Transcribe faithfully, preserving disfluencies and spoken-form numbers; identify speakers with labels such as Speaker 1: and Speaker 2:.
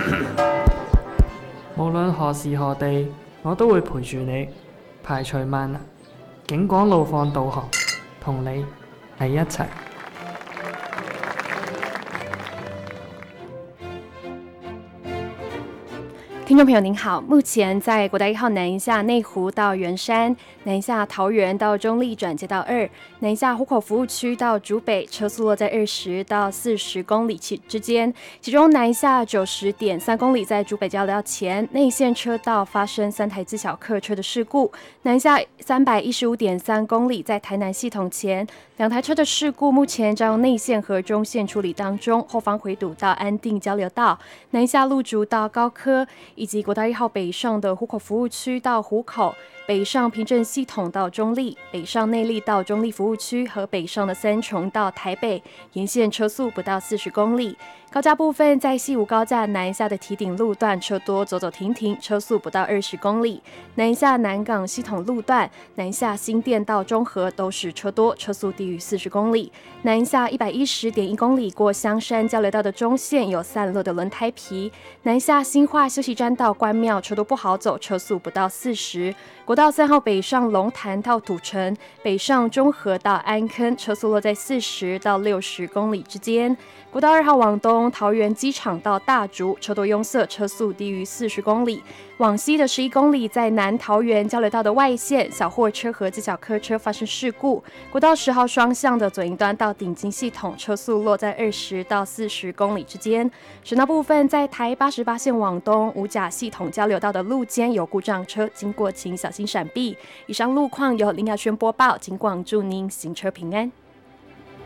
Speaker 1: 無論何時何地，我都會陪住你，排除萬難，警廣路況導航，同你喺一齊。
Speaker 2: 听众朋友您好，目前在国道一号南一下内湖到圆山、南一下桃园到中立转接到二、南一下湖口服务区到竹北，车速落在二十到四十公里之间。其中南一下九十点三公里在竹北交流道前内线车道发生三台自小客车的事故，南一下三百一十五点三公里在台南系统前两台车的事故，目前正用内线和中线处理当中，后方回堵到安定交流道、南一下路竹到高科。以及国道一号北上的湖口服务区到湖口，北上平镇系统到中立，北上内壢到中立服务区和北上的三重到台北，沿线车速不到四十公里。高架部分在西武高架南下的堤顶路段车多，走走停停，车速不到二十公里。南下南港系统路段，南下新店到中和都是车多，车速低于四十公里。南下一百一十点一公里过香山交流道的中线有散落的轮胎皮。南下新化休息站到关庙车多不好走，车速不到四十。国道三号北上龙潭到土城，北上中和到安坑，车速落在四十到六十公里之间。国道二号往东，桃园机场到大竹，车多拥塞，车速低于四十公里。往西的十一公里，在南桃园交流道的外线，小货车和自小客车发生事故。国道十号双向的左营端到顶金系统，车速落在二十到四十公里之间。省道部分，在台八十八线往东五甲系统交流道的路肩有故障车经过，请小心闪避。以上路况由林雅轩播报，警广祝您行车平安。